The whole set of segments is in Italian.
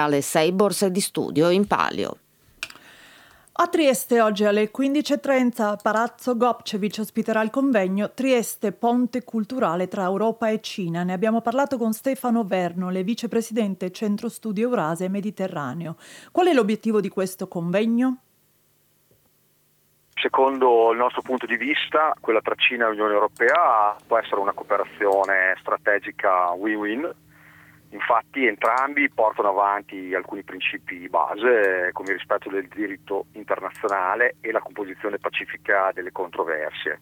tra le 6 borse di studio in palio. A Trieste oggi alle 15.30 Palazzo Gopčević ospiterà il convegno Trieste Ponte Culturale tra Europa e Cina. Ne abbiamo parlato con Stefano Vernole, vicepresidente Centro Studi Eurasia e Mediterraneo. Qual è l'obiettivo di questo convegno? Secondo il nostro punto di vista, quella tra Cina e Unione Europea può essere una cooperazione strategica win-win. Infatti entrambi portano avanti alcuni principi base come il rispetto del diritto internazionale e la composizione pacifica delle controversie.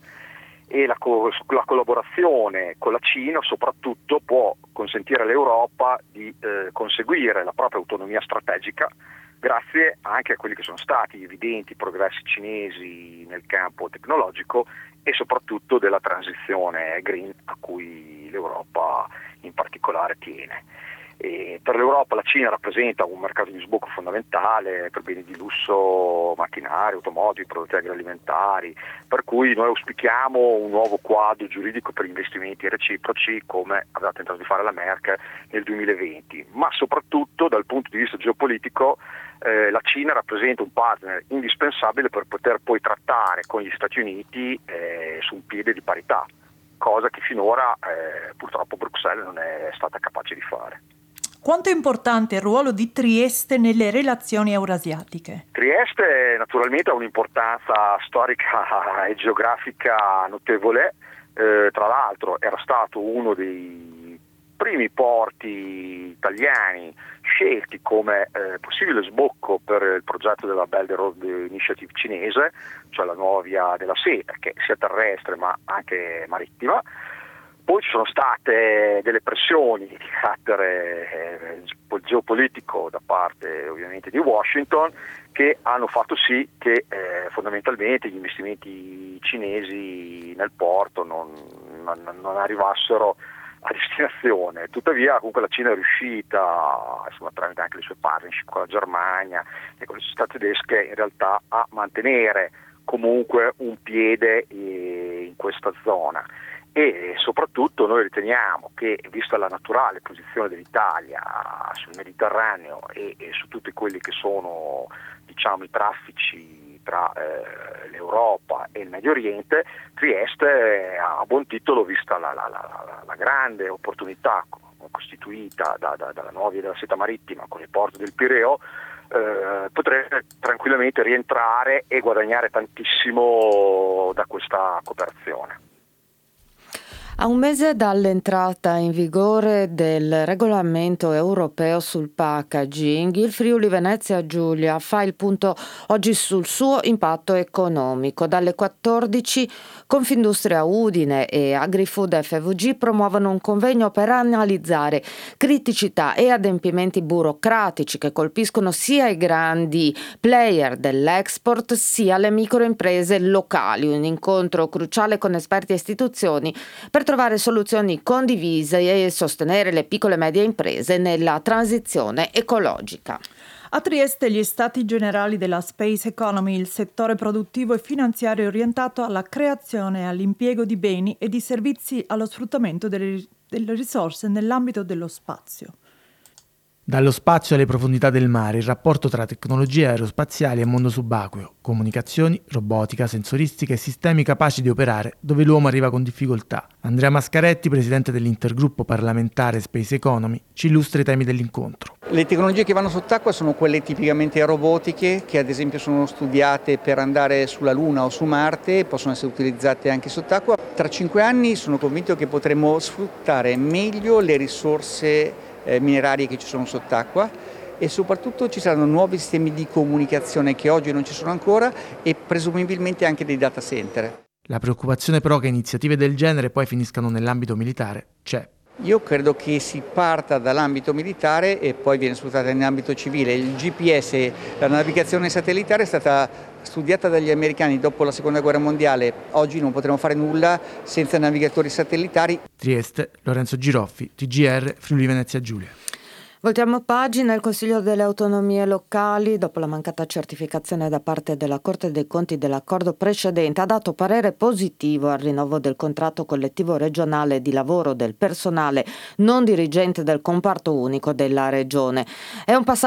E la collaborazione con la Cina soprattutto può consentire all'Europa di conseguire la propria autonomia strategica grazie anche a quelli che sono stati evidenti progressi cinesi nel campo tecnologico e soprattutto della transizione green a cui l'Europa in particolare tiene. E per l'Europa la Cina rappresenta un mercato di sbocco fondamentale per beni di lusso, macchinari, automobili, prodotti agroalimentari, per cui noi auspichiamo un nuovo quadro giuridico per investimenti reciproci come aveva tentato di fare la Merkel nel 2020, ma soprattutto dal punto di vista geopolitico la Cina rappresenta un partner indispensabile per poter poi trattare con gli Stati Uniti su un piede di parità, cosa che finora purtroppo Bruxelles non è stata capace di fare. Quanto è importante il ruolo di Trieste nelle relazioni eurasiatiche? Trieste naturalmente ha un'importanza storica e geografica notevole, tra l'altro era stato uno dei primi porti italiani scelti come possibile sbocco per il progetto della Belt and Road Initiative cinese, cioè la nuova via della seta, che sia terrestre ma anche marittima. Poi ci sono state delle pressioni di carattere geopolitico da parte ovviamente di Washington che hanno fatto sì che fondamentalmente gli investimenti cinesi nel porto non arrivassero a destinazione. Tuttavia comunque la Cina è riuscita, insomma, tramite anche le sue partnership con la Germania e con le società tedesche, in realtà a mantenere comunque un piede in questa zona. E soprattutto noi riteniamo che, vista la naturale posizione dell'Italia sul Mediterraneo e su tutti quelli che sono, diciamo, i traffici tra l'Europa e il Medio Oriente, Trieste ha a buon titolo, vista la grande opportunità costituita dalla nuova via della seta marittima con il porto del Pireo, potrebbe tranquillamente rientrare e guadagnare tantissimo da questa cooperazione. A un mese dall'entrata in vigore del regolamento europeo sul packaging, il Friuli Venezia Giulia fa il punto oggi sul suo impatto economico. Dalle 14 Confindustria Udine e AgriFood FVG promuovono un convegno per analizzare criticità e adempimenti burocratici che colpiscono sia i grandi player dell'export sia le microimprese locali. Un incontro cruciale con esperti e istituzioni per trovare soluzioni condivise e sostenere le piccole e medie imprese nella transizione ecologica. A Trieste gli Stati Generali della Space Economy, il settore produttivo e finanziario orientato alla creazione e all'impiego di beni e di servizi allo sfruttamento delle risorse nell'ambito dello spazio. Dallo spazio alle profondità del mare, il rapporto tra tecnologie aerospaziali e mondo subacqueo, comunicazioni, robotica, sensoristica e sistemi capaci di operare dove l'uomo arriva con difficoltà. Andrea Mascaretti, presidente dell'intergruppo parlamentare Space Economy, ci illustra i temi dell'incontro. Le tecnologie che vanno sott'acqua sono quelle tipicamente robotiche, che ad esempio sono studiate per andare sulla Luna o su Marte, possono essere utilizzate anche sott'acqua. Tra 5 anni sono convinto che potremo sfruttare meglio le risorse minerarie che ci sono sott'acqua e soprattutto ci saranno nuovi sistemi di comunicazione che oggi non ci sono ancora e presumibilmente anche dei data center. La preoccupazione però che iniziative del genere poi finiscano nell'ambito militare c'è. Io credo che si parta dall'ambito militare e poi viene sfruttata nell'ambito civile. Il GPS, la navigazione satellitare è stata studiata dagli americani dopo la seconda guerra mondiale. Oggi non potremo fare nulla senza navigatori satellitari. Trieste, Lorenzo Giroffi, TGR, Friuli Venezia Giulia. Voltiamo pagina. Il Consiglio delle Autonomie Locali, dopo la mancata certificazione da parte della Corte dei Conti dell'accordo precedente, ha dato parere positivo al rinnovo del contratto collettivo regionale di lavoro del personale non dirigente del comparto unico della Regione. È un passaggio